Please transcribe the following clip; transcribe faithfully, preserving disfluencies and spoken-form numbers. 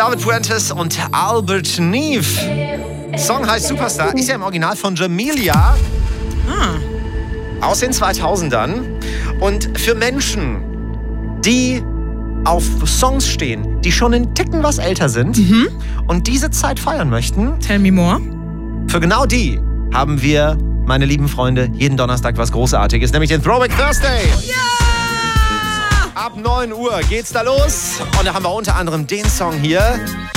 David Fuentes und Albert Neve. Song heißt Superstar, ist ja im Original von Jamelia. Ah. Aus den zweitausendern. Und für Menschen, die auf Songs stehen, die schon einen Ticken was älter sind mhm. und diese Zeit feiern möchten. Tell me more. Für genau die haben wir, meine lieben Freunde, jeden Donnerstag was Großartiges, nämlich den Throwback Thursday. Ja! Ab neun Uhr geht's da los und da haben wir unter anderem den Song hier.